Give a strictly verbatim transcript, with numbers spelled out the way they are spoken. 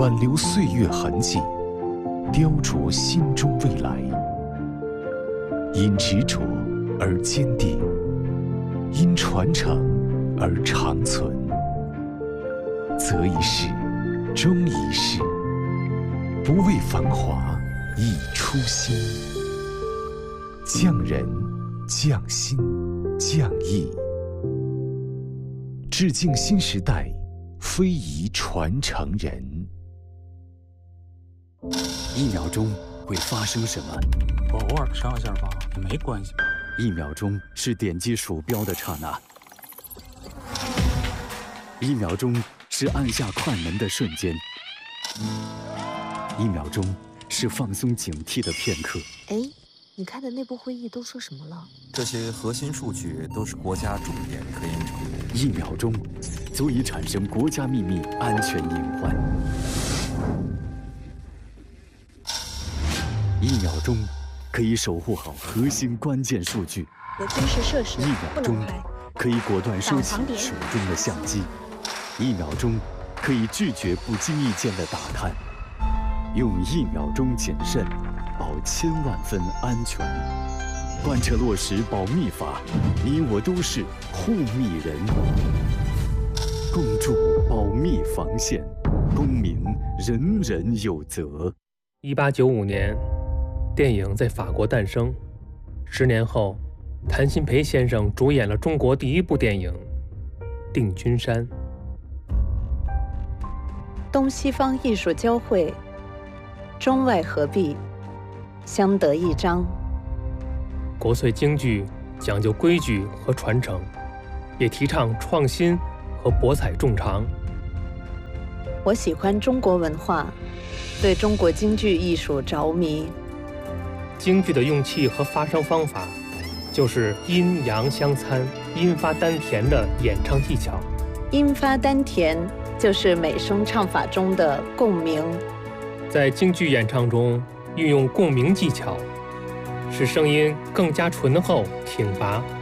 挽留岁月痕迹，雕琢心中未来。因执着而坚定，因传承而长存。择一事，终一事，不为繁华，以初心。匠人，匠心，匠艺，致敬新时代非遗传承人。 一秒钟会发生什么？ 我偶尔上下吧，也没关系吧。 一秒钟是点击鼠标的刹那，一秒钟是按下快门的瞬间，一秒钟是放松警惕的片刻。 哎，你开的内部会议都说什么了？ 这些核心数据都是国家重点科研成果。 一秒钟足以产生国家秘密安全隐患。一秒钟可以守护好核心关键数据。 有军事设施一秒钟可以果断收起点手中的相机。一秒钟可以拒绝不经意间的打探。用一秒钟谨慎，保千万分安全。贯彻落实保密法，你我都是护密人。共筑保密防线，公民人人有责。 一八九五年，电影在法国诞生。十年后，谭鑫培先生主演了中国第一部电影《定军山》。 东西方艺术交汇，中外合璧，相得益彰。 国粹京剧讲究规矩和传承，也提倡创新和博采众长。 我喜欢中国文化，对中国京剧艺术着迷。 京剧的用气和发声方法，就是阴阳相参、阴发丹田的演唱技巧。 阴发丹田就是美声唱法中的共鸣。 在京剧演唱中运用共鸣技巧，使声音更加醇厚挺拔。